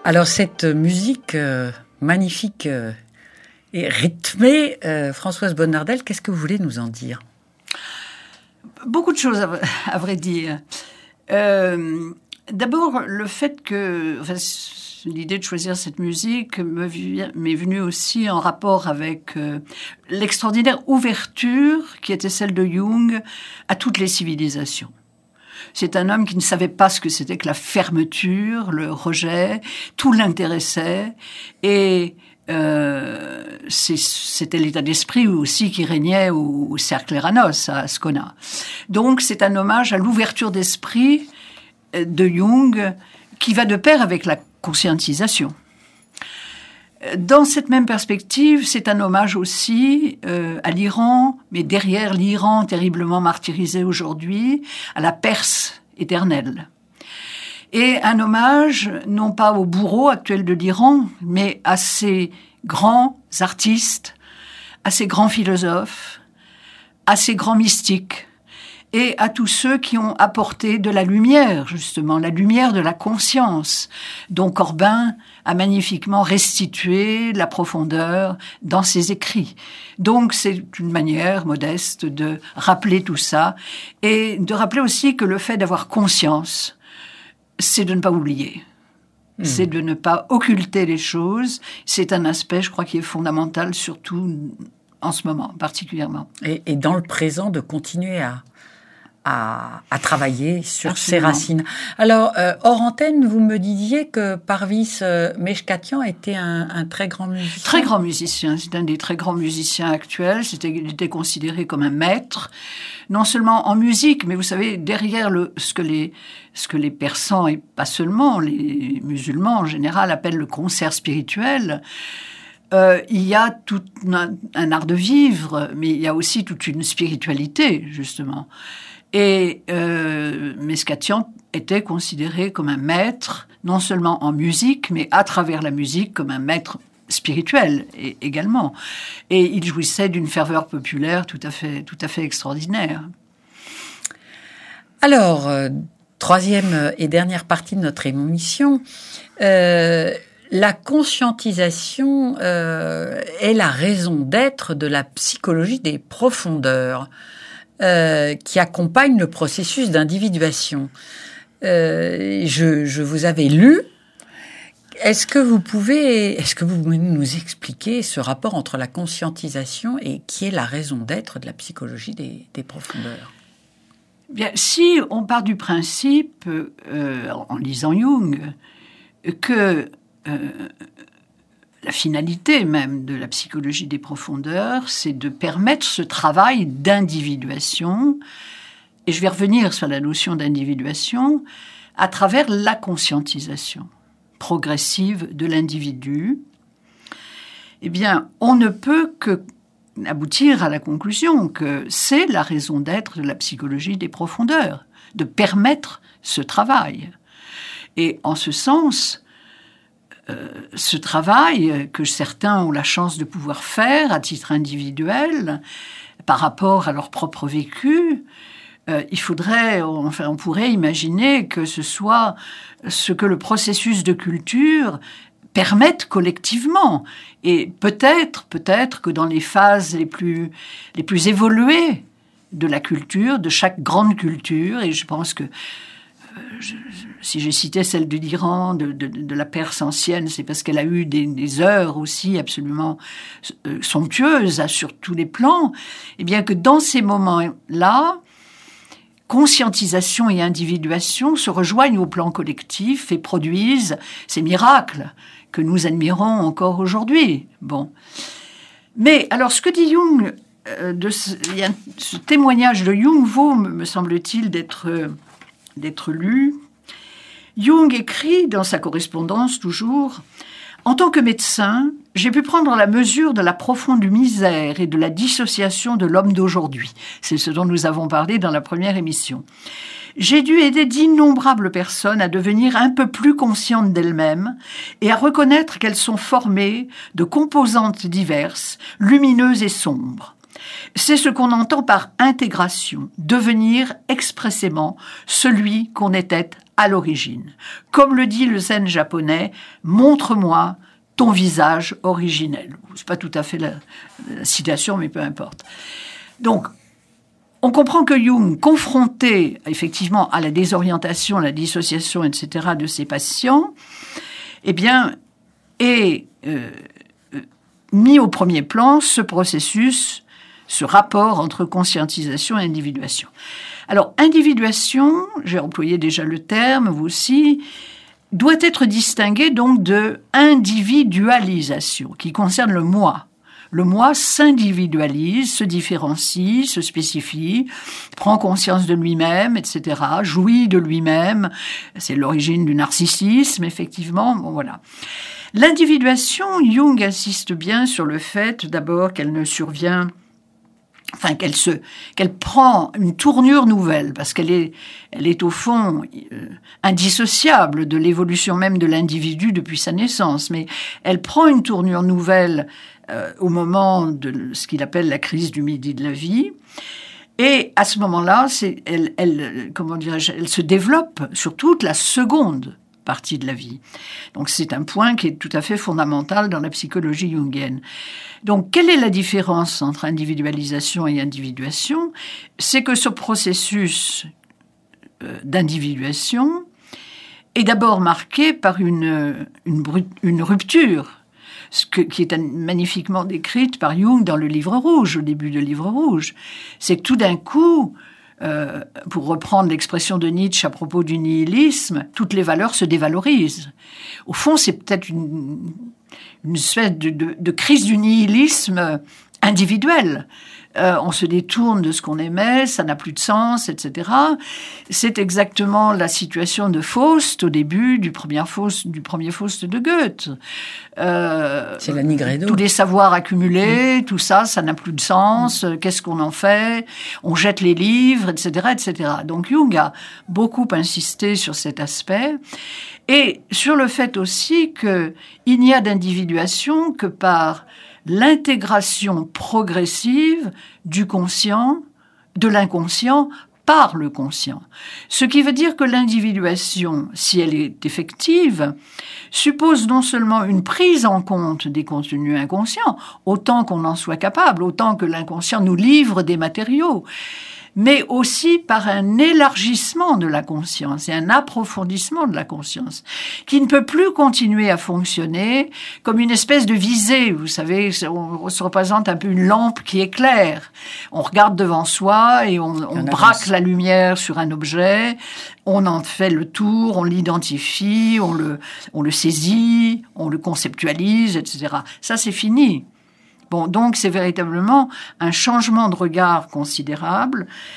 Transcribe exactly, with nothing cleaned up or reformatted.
Alors cette musique euh, magnifique euh, et rythmée, euh, Françoise Bonnardel, qu'est-ce que vous voulez nous en dire ? Beaucoup de choses, à, à vrai dire. Euh, d'abord, le fait que... Enfin, l'idée de choisir cette musique me vient, m'est venue aussi en rapport avec euh, l'extraordinaire ouverture qui était celle de Jung à toutes les civilisations. C'est un homme qui ne savait pas ce que c'était que la fermeture, le rejet, tout l'intéressait et euh, c'est, c'était l'état d'esprit aussi qui régnait au, au cercle Eranos à Ascona. Donc c'est un hommage à l'ouverture d'esprit de Jung qui va de pair avec la conscientisation. Dans cette même perspective, c'est un hommage aussi euh, à l'Iran, mais derrière l'Iran terriblement martyrisé aujourd'hui, à la Perse éternelle. Et un hommage, non pas au bourreau actuel de l'Iran, mais à ces grands artistes, à ces grands philosophes, à ces grands mystiques, et à tous ceux qui ont apporté de la lumière, justement, la lumière de la conscience, dont Corbin a magnifiquement restitué la profondeur dans ses écrits. Donc, c'est une manière modeste de rappeler tout ça, et de rappeler aussi que le fait d'avoir conscience, c'est de ne pas oublier. Mmh. C'est de ne pas occulter les choses. C'est un aspect, je crois, qui est fondamental, surtout en ce moment, particulièrement. Et, et dans le présent, de continuer à... À, à travailler sur Absolument. Ces racines. Alors, euh, hors antenne, vous me disiez que Parvis euh, Meshkatian était un, un très grand musicien. Très grand musicien. C'est un des très grands musiciens actuels. C'était, il était considéré comme un maître, non seulement en musique, mais vous savez, derrière le, ce que les, ce que les persans, et pas seulement, les musulmans en général, appellent le concert spirituel, Euh, il y a tout un, un art de vivre, mais il y a aussi toute une spiritualité, justement. Et euh, Meshkatian était considéré comme un maître, non seulement en musique, mais à travers la musique, comme un maître spirituel et, également. Et il jouissait d'une ferveur populaire tout à fait, tout à fait extraordinaire. Alors, euh, troisième et dernière partie de notre émission, euh, la conscientisation euh, est la raison d'être de la psychologie des profondeurs. Euh, qui accompagne le processus d'individuation. Euh, je, je vous avais lu. Est-ce que vous pouvez, est-ce que vous pouvez nous expliquer ce rapport entre la conscientisation et qui est la raison d'être de la psychologie des, des profondeurs ? Bien, si on part du principe, euh, en lisant Jung, que euh, la finalité même de la psychologie des profondeurs, c'est de permettre ce travail d'individuation, et je vais revenir sur la notion d'individuation, à travers la conscientisation progressive de l'individu. Eh bien, on ne peut que aboutir à la conclusion que c'est la raison d'être de la psychologie des profondeurs, de permettre ce travail. Et en ce sens, Euh, ce travail que certains ont la chance de pouvoir faire à titre individuel par rapport à leur propre vécu, euh, il faudrait, enfin, on pourrait imaginer que ce soit ce que le processus de culture permette collectivement. Et peut-être, peut-être que dans les phases les plus, les plus évoluées de la culture, de chaque grande culture, et je pense que Je, si j'ai cité celle de l'Iran, de, de, de la Perse ancienne, c'est parce qu'elle a eu des, des heures aussi absolument euh, somptueuses à, sur tous les plans. Eh bien que dans ces moments-là, conscientisation et individuation se rejoignent au plan collectif et produisent ces miracles que nous admirons encore aujourd'hui. Bon. Mais alors, ce que dit Jung, euh, de ce, il y a ce témoignage de Jung vaut, me semble-t-il, d'être... Euh, d'être lu. Jung écrit dans sa correspondance toujours « En tant que médecin, j'ai pu prendre la mesure de la profonde misère et de la dissociation de l'homme d'aujourd'hui. » C'est ce dont nous avons parlé dans la première émission. « J'ai dû aider d'innombrables personnes à devenir un peu plus conscientes d'elles-mêmes et à reconnaître qu'elles sont formées de composantes diverses, lumineuses et sombres. C'est ce qu'on entend par intégration, devenir expressément celui qu'on était à l'origine. Comme le dit le zen japonais, montre-moi ton visage originel. C'est pas tout à fait la, la citation, mais peu importe. Donc, on comprend que Jung, confronté effectivement à la désorientation, à la dissociation, et cetera de ses patients, eh bien, est euh, mis au premier plan ce processus, ce rapport entre conscientisation et individuation. Alors, individuation, j'ai employé déjà le terme, vous aussi, doit être distingué donc de individualisation, qui concerne le moi. Le moi s'individualise, se différencie, se spécifie, prend conscience de lui-même, et cetera, jouit de lui-même. C'est l'origine du narcissisme, effectivement. Bon, voilà. L'individuation, Jung insiste bien sur le fait, d'abord, qu'elle ne survient... Enfin, qu'elle se, qu'elle prend une tournure nouvelle, parce qu'elle est, elle est au fond euh, indissociable de l'évolution même de l'individu depuis sa naissance. Mais elle prend une tournure nouvelle euh, au moment de ce qu'il appelle la crise du midi de la vie. Et à ce moment-là, c'est, elle, elle, comment dirais-je, elle se développe sur toute la seconde partie de la vie. Donc c'est un point qui est tout à fait fondamental dans la psychologie jungienne. Donc quelle est la différence entre individualisation et individuation ? C'est que ce processus euh, d'individuation est d'abord marqué par une, une, une rupture, ce que, qui est magnifiquement décrite par Jung dans le Livre rouge, au début du Livre rouge. C'est que tout d'un coup, Euh, pour reprendre l'expression de Nietzsche à propos du nihilisme, toutes les valeurs se dévalorisent. Au fond, c'est peut-être une, une espèce de, de, de crise du nihilisme individuel. Euh, on se détourne de ce qu'on aimait, ça n'a plus de sens, et cetera. C'est exactement la situation de Faust au début du premier Faust, du premier Faust de Goethe. Euh, C'est la Nigredo. Tous les savoirs accumulés, mmh. tout ça, ça n'a plus de sens. Mmh. Qu'est-ce qu'on en fait ? On jette les livres, et cetera, et cetera. Donc Jung a beaucoup insisté sur cet aspect et sur le fait aussi qu'il n'y a d'individuation que par l'intégration progressive du conscient, de l'inconscient, par le conscient. Ce qui veut dire que l'individuation, si elle est effective, suppose non seulement une prise en compte des contenus inconscients, autant qu'on en soit capable, autant que l'inconscient nous livre des matériaux, mais aussi par un élargissement de la conscience et un approfondissement de la conscience, qui ne peut plus continuer à fonctionner comme une espèce de visée. Vous savez, on se représente un peu une lampe qui éclaire. On regarde devant soi et on, on braque la lumière sur un objet, on en fait le tour, on l'identifie, on le, on le saisit, on le conceptualise, et cetera. Ça, c'est fini. Bon, donc c'est véritablement un changement de regard considérable